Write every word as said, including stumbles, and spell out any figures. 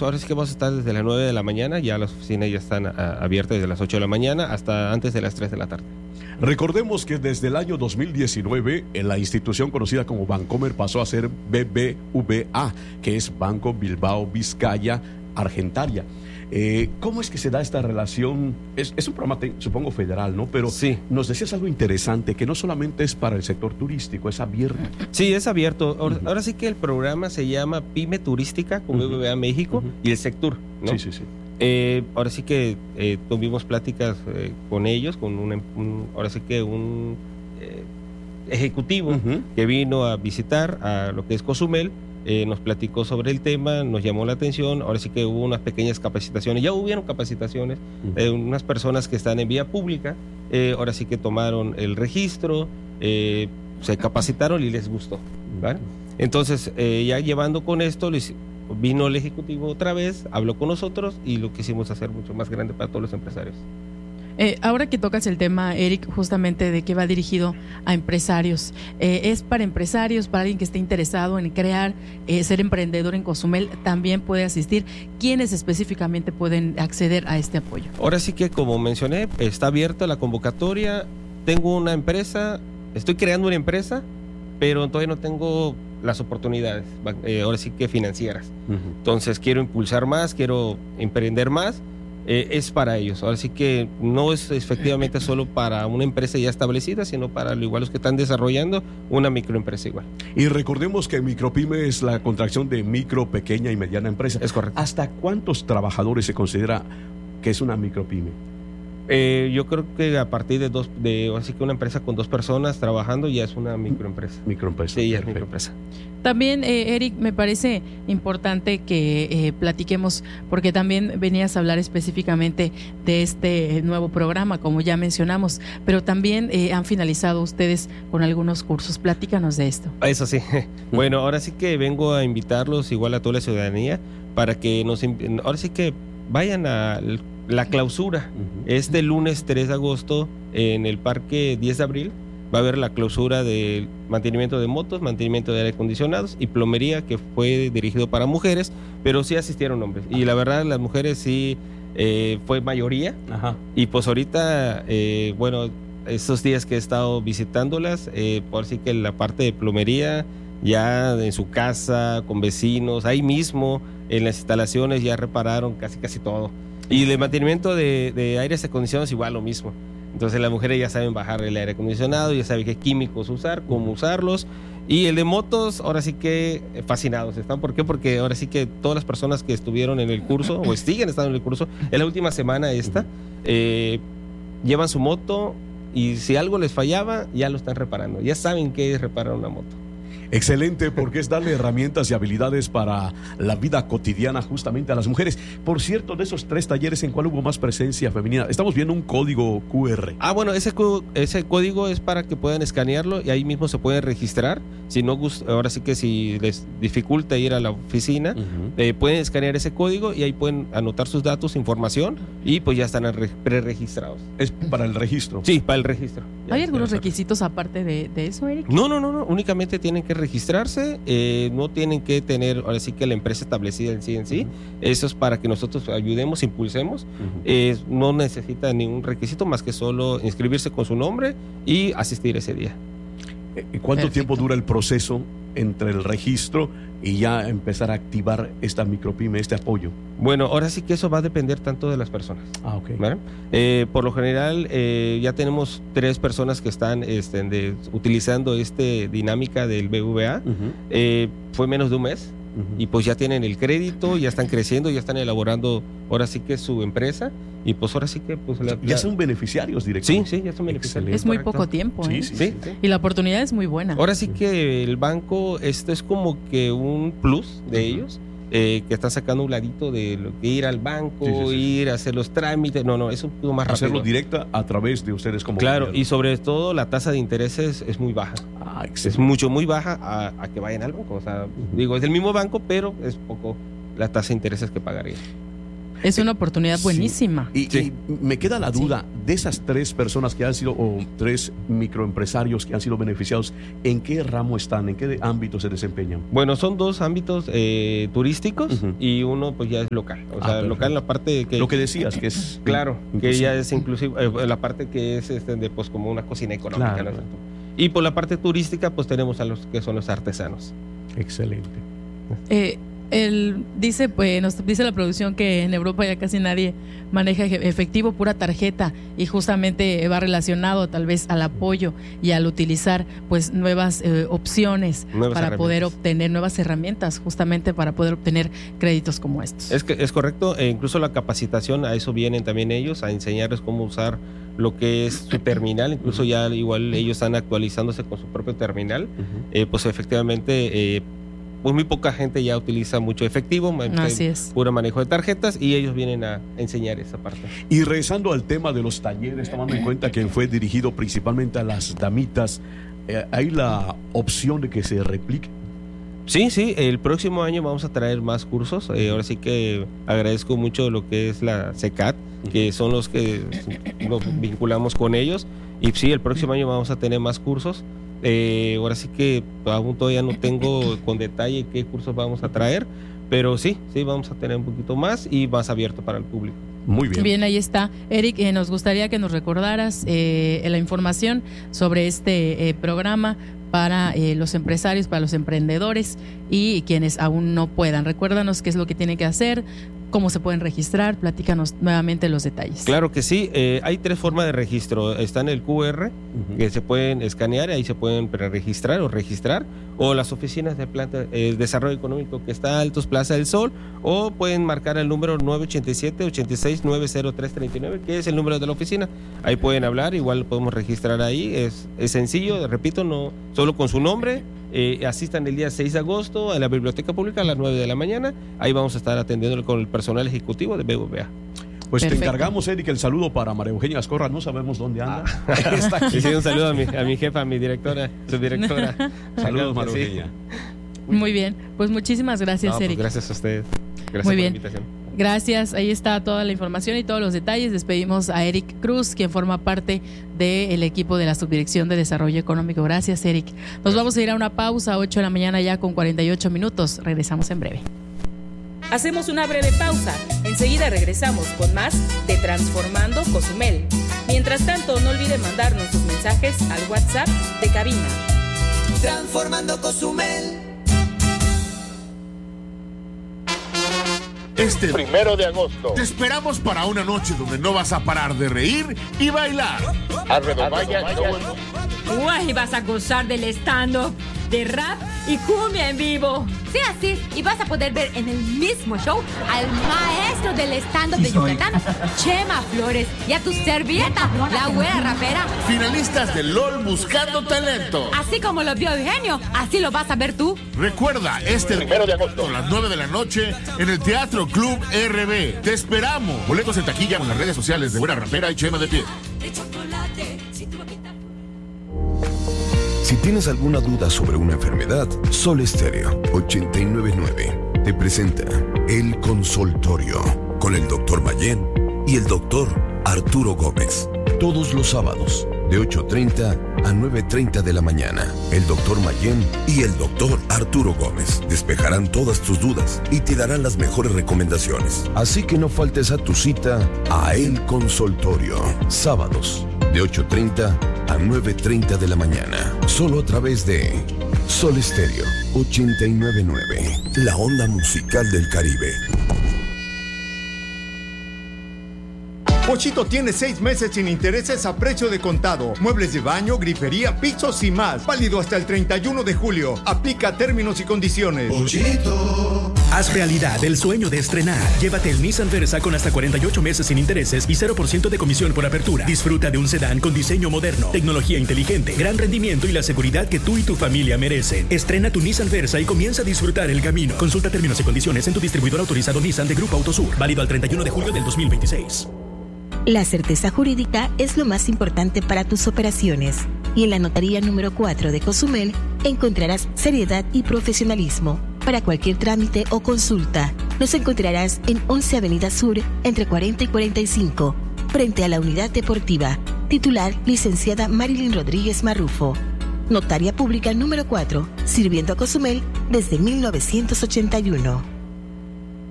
estamos, ahora sí que vamos a estar desde las nueve de la mañana, ya las oficinas ya están a, abiertas desde las ocho de la mañana hasta antes de las tres de la tarde. Recordemos que desde el año dos mil diecinueve, en la institución conocida como Bancomer pasó a ser B B V A, que es Banco Bilbao Vizcaya Argentaria. Eh, ¿Cómo es que se da esta relación? Es, es un programa, te, supongo, federal, ¿no? Pero sí. Nos decías algo interesante, que no solamente es para el sector turístico, es abierto. Sí, es abierto. Ahora, uh-huh. ahora sí que el programa se llama Pyme Turística con uh-huh. B B V A México uh-huh. y el sector, ¿no? Sí, sí, sí. Eh, ahora sí que eh, tuvimos pláticas eh, con ellos, con un, un, ahora sí que un eh, ejecutivo uh-huh. que vino a visitar a lo que es Cozumel. Eh, nos platicó sobre el tema, nos llamó la atención. Ahora sí que hubo unas pequeñas capacitaciones, ya hubieron capacitaciones de uh-huh. eh, unas personas que están en vía pública, eh, ahora sí que tomaron el registro, eh, se capacitaron y les gustó, ¿vale? Entonces eh, ya llevando con esto, les vino el ejecutivo otra vez, habló con nosotros y lo quisimos hacer mucho más grande para todos los empresarios. Eh, ahora que tocas el tema, Eric, justamente de que va dirigido a empresarios, eh, ¿es para empresarios, para alguien que esté interesado en crear, eh, ser emprendedor en Cozumel, también puede asistir? ¿Quiénes específicamente pueden acceder a este apoyo? Ahora sí que, como mencioné, está abierta la convocatoria. Tengo una empresa, estoy creando una empresa, pero todavía no tengo las oportunidades, eh, ahora sí que financieras. Uh-huh. Entonces quiero impulsar más, quiero emprender más. Eh, es para ellos. Ahora sí que no es efectivamente solo para una empresa ya establecida, sino para lo igual los que están desarrollando una microempresa igual. Y recordemos que micropyme es la contracción de micro, pequeña y mediana empresa. Es correcto. ¿Hasta cuántos trabajadores se considera que es una micropyme? Eh, yo creo que a partir de dos, de así que una empresa con dos personas trabajando ya es una microempresa. Microempresa. Sí, ya es microempresa. También, eh, Eric, me parece importante que eh, platiquemos, porque también venías a hablar específicamente de este nuevo programa, como ya mencionamos, pero también eh, han finalizado ustedes con algunos cursos. Platícanos de esto. Eso sí. Bueno, ahora sí que vengo a invitarlos, igual a toda la ciudadanía, para que nos, ahora sí que vayan a la clausura. Uh-huh. Este lunes tres de agosto en el Parque diez de abril va a haber la clausura de mantenimiento de motos, mantenimiento de aire acondicionados y plomería, que fue dirigido para mujeres, pero sí asistieron hombres. Y la verdad, las mujeres sí eh, fue mayoría. Ajá. Y pues ahorita, eh, bueno, estos días que he estado visitándolas, eh, por sí que la parte de plomería, ya en su casa, con vecinos, ahí mismo, en las instalaciones ya repararon casi casi todo. Y de mantenimiento de, de aires acondicionados igual lo mismo. Entonces las mujeres ya saben bajar el aire acondicionado, ya saben qué químicos usar, cómo usarlos. Y el de motos, ahora sí que fascinados están. ¿Por qué? Porque ahora sí que todas las personas que estuvieron en el curso, o siguen estando en el curso, en la última semana esta, eh, llevan su moto y si algo les fallaba, ya lo están reparando. Ya saben qué es reparar una moto. Excelente, porque es darle herramientas y habilidades para la vida cotidiana justamente a las mujeres. Por cierto, de esos tres talleres, ¿en cuál hubo más presencia femenina? Estamos viendo un código cu erre. Ah, bueno, ese, ese código es para que puedan escanearlo y ahí mismo se pueden registrar. Si no, ahora sí que si les dificulta ir a la oficina, uh-huh. eh, pueden escanear ese código y ahí pueden anotar sus datos, información y pues ya están pre-registrados. ¿Es para el registro? Sí, para el registro. ¿Hay ya, algunos requisitos aparte de, de eso, Eric? No, no, no, no, únicamente tienen que registrarse, eh, no tienen que tener, ahora sí que la empresa establecida en sí en sí, uh-huh. Eso es para que nosotros ayudemos, impulsemos, uh-huh. eh, no necesita ningún requisito más que solo inscribirse con su nombre y asistir ese día. ¿Cuánto Perfecto. tiempo dura el proceso entre el registro y ya empezar a activar esta micropyme, este apoyo? Bueno, ahora sí que eso va a depender tanto de las personas. Ah, ok. ¿Vale? Eh, por lo general, eh, ya tenemos tres personas que están este, de, utilizando esta dinámica del B B V A. Uh-huh. Eh, fue menos de un mes. Uh-huh. Y pues ya tienen el crédito, ya están creciendo, ya están elaborando ahora sí que su empresa y pues ahora sí que pues la, ya son beneficiarios directamente. Sí, sí, ya son beneficiarios. Es muy correcto. Poco tiempo, ¿eh? Sí, sí, sí, sí. Y la oportunidad es muy buena. Ahora sí que el banco, esto es como que un plus de uh-huh. ellos, eh, que están sacando un ladito de lo que ir al banco, sí, sí, sí. ir a hacer los trámites. No, no, es un poco más rápido. Hacerlo directa a través de ustedes como Claro, gobierno. Y sobre todo la tasa de intereses es muy baja. Ah, es mucho, muy baja a, a que vayan al banco. O sea, uh-huh. digo, es del mismo banco, pero es poco la tasa de intereses que pagaría. Es una oportunidad buenísima. Sí. Y, sí. y me queda la duda, sí. de esas tres personas que han sido, o tres microempresarios que han sido beneficiados, ¿en qué ramo están? ¿En qué ámbito se desempeñan? Bueno, son dos ámbitos eh, turísticos uh-huh. y uno pues ya es local. O sea, ah, local en la parte que... Lo que decías, que es... Claro, que ya es inclusive, eh, la parte que es este, de, pues como una cocina económica. Claro. ¿No? Y por la parte turística, pues tenemos a los que son los artesanos. Excelente. Eh, él dice, pues, nos dice la producción que en Europa ya casi nadie maneja efectivo, pura tarjeta, y justamente va relacionado tal vez al apoyo y al utilizar pues nuevas eh, opciones nuevas para poder obtener nuevas herramientas, justamente para poder obtener créditos como estos. Es que es correcto, e incluso la capacitación, a eso vienen también ellos, a enseñarles cómo usar lo que es su terminal, incluso ya igual ellos están actualizándose con su propio terminal, uh-huh. eh, pues efectivamente eh, pues muy poca gente ya utiliza mucho efectivo, así es. Puro manejo de tarjetas, y ellos vienen a enseñar esa parte. Y regresando al tema de los talleres, tomando en cuenta que fue dirigido principalmente a las damitas, eh, ¿hay la opción de que se replique? Sí, sí, el próximo año vamos a traer más cursos. Eh, ahora sí que agradezco mucho lo que es la CECAT, que son los que nos vinculamos con ellos. Y sí, el próximo año vamos a tener más cursos. Eh, ahora sí que aún todavía no tengo con detalle qué cursos vamos a traer, pero sí, sí vamos a tener un poquito más y más abierto para el público. Muy bien. Bien, ahí está. Eric, eh, nos gustaría que nos recordaras eh, la información sobre este eh, programa para eh, los empresarios, para los emprendedores y quienes aún no puedan. Recuérdanos qué es lo que tienen que hacer, cómo se pueden registrar, platícanos nuevamente los detalles. Claro que sí, eh, hay tres formas de registro. Está en el Q R, uh-huh. que se pueden escanear, ahí se pueden preregistrar o registrar, o las oficinas de planta, eh, desarrollo económico que está Altos Plaza del Sol, o pueden marcar el número nueve ocho siete, ocho seis, nueve cero tres tres nueve, que es el número de la oficina. Ahí pueden hablar, igual podemos registrar ahí, es, es sencillo, repito, no solo con su nombre. Eh, asistan el día seis de agosto a la Biblioteca Pública a las nueve de la mañana. Ahí vamos a estar atendiendo con el personal ejecutivo de B B V A. Pues Perfecto. Te encargamos, Eric, el saludo para María Eugenia Ascorra. No sabemos dónde anda. Ah. Está aquí. Sí, un saludo a mi, a mi jefa, a mi directora, su directora. Saludos, María Eugenia. Sí. Muy bien, pues muchísimas gracias, no, pues Eric. Gracias a ustedes. Gracias Muy por bien. la invitación. Gracias, ahí está toda la información y todos los detalles. Despedimos a Eric Cruz, quien forma parte del equipo de la Subdirección de Desarrollo Económico. Gracias, Eric. Nos Gracias. Vamos a ir a una pausa, ocho de la mañana ya con cuarenta y ocho minutos. Regresamos en breve. Hacemos una breve pausa. Enseguida regresamos con más de Transformando Cozumel. Mientras tanto, no olvide mandarnos sus mensajes al WhatsApp de cabina. Transformando Cozumel. Este primero de agosto te esperamos para una noche donde no vas a parar de reír y bailar. Alrededor vaya, Uy, vas a gozar del stand-up, de rap y cumbia en vivo. Sí, así, y vas a poder ver en el mismo show al maestro del stand-up de Yucatán, Chema Flores, y a tu servieta, la güera rapera. Finalistas de L O L Buscando Talento. Así como lo vio Eugenio, así lo vas a ver tú. Recuerda, este primero de agosto a las nueve de la noche en el Teatro Club R B. Te esperamos. Boletos en taquilla con las redes sociales de Güera Rapera y Chema de Pie. Si tienes alguna duda sobre una enfermedad, Sol Estéreo ochenta y nueve punto nueve te presenta El Consultorio con el doctor Mayén y el doctor Arturo Gómez. Todos los sábados de ocho treinta a nueve treinta de la mañana. El doctor Mayén y el doctor Arturo Gómez despejarán todas tus dudas y te darán las mejores recomendaciones. Así que no faltes a tu cita a El Consultorio. Sábados de ocho treinta a nueve treinta de la mañana. Solo a través de Sol Estéreo ochenta y nueve punto nueve. La onda musical del Caribe. Pochito tiene seis meses sin intereses a precio de contado. Muebles de baño, grifería, pisos y más. Válido hasta el treinta y uno de julio. Aplica términos y condiciones. Pochito. Haz realidad el sueño de estrenar. Llévate el Nissan Versa con hasta cuarenta y ocho meses sin intereses y cero por ciento de comisión por apertura. Disfruta de un sedán con diseño moderno, tecnología inteligente, gran rendimiento y la seguridad que tú y tu familia merecen. Estrena tu Nissan Versa y comienza a disfrutar el camino. Consulta términos y condiciones en tu distribuidor autorizado Nissan de Grupo Autosur. Válido al treinta y uno de julio del dos mil veintiséis. La certeza jurídica es lo más importante para tus operaciones y en la notaría número cuatro de Cozumel encontrarás seriedad y profesionalismo para cualquier trámite o consulta. Nos encontrarás en once Avenida Sur, entre cuarenta y cuarenta y cinco, frente a la Unidad Deportiva. Titular, licenciada Marilyn Rodríguez Marrufo. Notaria Pública número cuatro, sirviendo a Cozumel desde mil novecientos ochenta y uno.